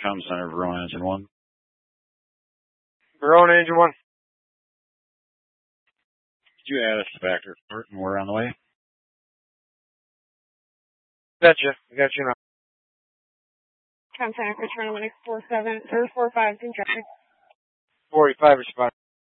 Com Center, Verona Engine 1. Verona Engine 1. Could you add us to Factor Court and we're on the way? Gotcha. Got you now. Com Center, return on the next 47, or 45, in traffic. 45 respond.